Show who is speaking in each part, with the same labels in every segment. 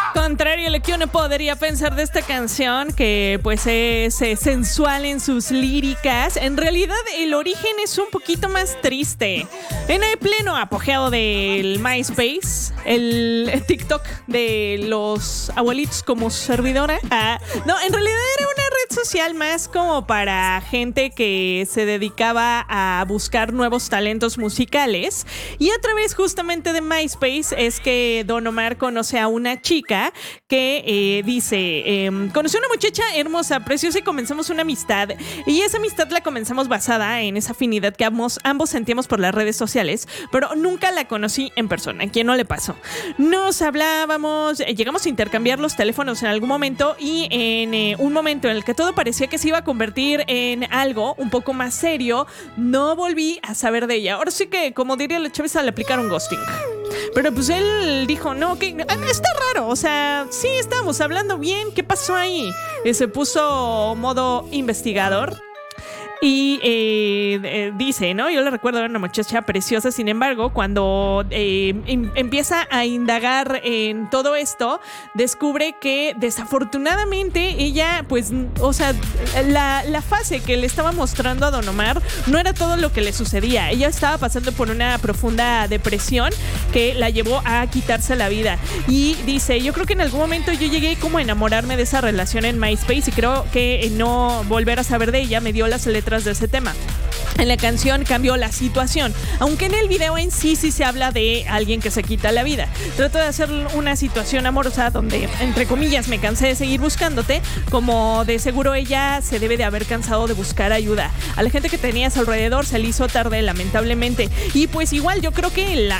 Speaker 1: Contrario a lo que uno podría pensar de esta canción, que pues es sensual en sus líricas, en realidad el origen es un poquito más triste. En el pleno apogeo del MySpace, el TikTok de los abuelitos como servidora. No, en realidad era una red social más como para gente que se dedicaba a buscar nuevos talentos musicales. Y a través justamente de MySpace es que Don Omar conoce a una chica que dice, conocí a una muchacha hermosa, preciosa y comenzamos una amistad. Y esa amistad la comenzamos basada en esa afinidad que ambos sentíamos por las redes sociales, pero nunca la conocí en persona. ¿A quién no le pasó? Nos hablábamos, llegamos a intercambiar los teléfonos en algún momento y en un momento en el que todo parecía que se iba a convertir en algo un poco más serio, no volví a saber de ella. Ahora sí que, como diría la chavisa, le aplicaron ghosting. Pero pues él dijo, no, que está raro, o sea, sí estábamos hablando bien, ¿qué pasó ahí? Se puso modo investigador. Y dice, ¿no? Yo le recuerdo a una muchacha preciosa. Sin embargo, cuando empieza a indagar en todo esto, descubre que desafortunadamente ella, pues, o sea, la fase que le estaba mostrando a Don Omar no era todo lo que le sucedía. Ella estaba pasando por una profunda depresión que la llevó a quitarse la vida. Y dice, yo creo que en algún momento yo llegué como a enamorarme de esa relación en MySpace y creo que no volver a saber de ella me dio las letras de ese tema. En la canción cambió la situación, aunque en el video en sí se habla de alguien que se quita la vida. Trato de hacer una situación amorosa donde, entre comillas, me cansé de seguir buscándote, como de seguro ella se debe de haber cansado de buscar ayuda. A la gente que tenía a su alrededor se le hizo tarde, lamentablemente. Y pues igual yo creo que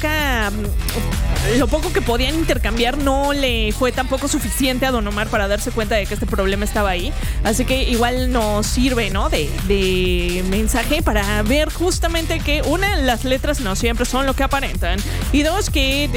Speaker 1: lo poco que podían intercambiar no le fue tampoco suficiente a Don Omar para darse cuenta de que este problema estaba ahí. Así que igual nos sirve, ¿no? De mensaje para ver justamente que una, las letras no siempre son lo que aparentan, y dos, que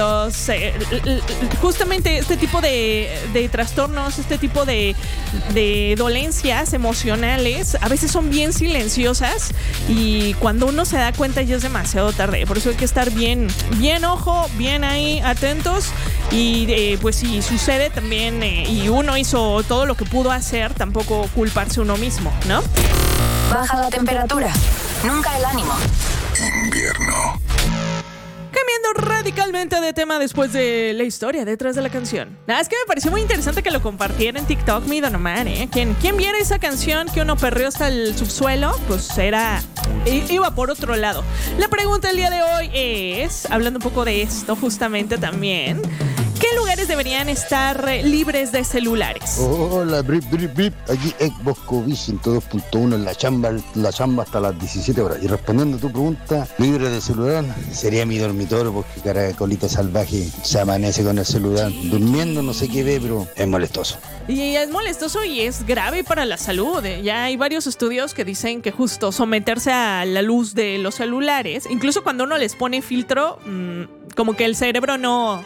Speaker 1: justamente este tipo de trastornos, este tipo de dolencias emocionales a veces son bien silenciosas y cuando uno se da cuenta ya es demasiado tarde. Por eso hay que estar bien ojo, bien ahí atentos y pues si sucede también y uno hizo todo lo que pudo hacer, tampoco culparse uno mismo, ¿no?
Speaker 2: Baja la temperatura, nunca el ánimo.
Speaker 3: Invierno.
Speaker 1: Cambiando radicalmente de tema después de la historia detrás de la canción. Nada, es que me pareció muy interesante que lo compartiera en TikTok, mi Don Omar, ¿eh? ¿Quién viera esa canción que uno perreó hasta el subsuelo? Pues iba por otro lado. La pregunta del día de hoy es, hablando un poco de esto justamente también, ¿qué lugares deberían estar libres de celulares?
Speaker 4: Hola, brip. Aquí Xbox Covid 102.1 en la chamba hasta las 17 horas. Y respondiendo a tu pregunta, libre de celular sería mi dormitorio, porque caracolita salvaje se amanece con el celular durmiendo, no sé qué ve, pero es molestoso.
Speaker 1: Y es molestoso y es grave para la salud. Ya hay varios estudios que dicen que justo someterse a la luz de los celulares, incluso cuando uno les pone filtro, como que el cerebro no